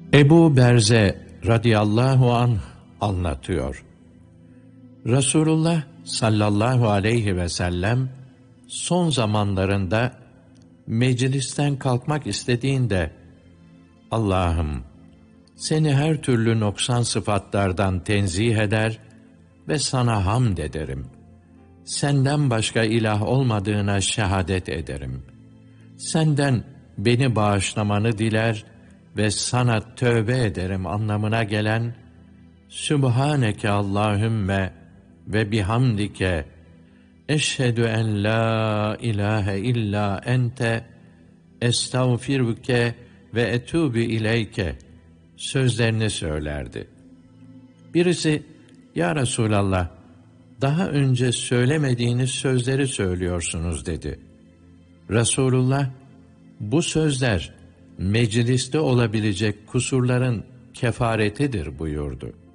Ebu Berze radıyallahu anh anlatıyor. Resulullah sallallahu aleyhi ve sellem son zamanlarında meclisten kalkmak istediğinde Allah'ım seni her türlü noksan sıfatlardan tenzih eder ve sana hamd ederim. Senden başka ilah olmadığına şehadet ederim. Senden beni bağışlamanı diler ve sana tövbe ederim anlamına gelen Sübhaneke Allahümme ve bihamdike eşhedü en la ilahe illa ente estağfiruke ve etûbü ileyke sözlerini söylerdi. Birisi, ya Resulallah, daha önce söylemediğiniz sözleri söylüyorsunuz dedi. Resulullah, bu sözler mecliste olabilecek kusurların kefaretidir buyurdu.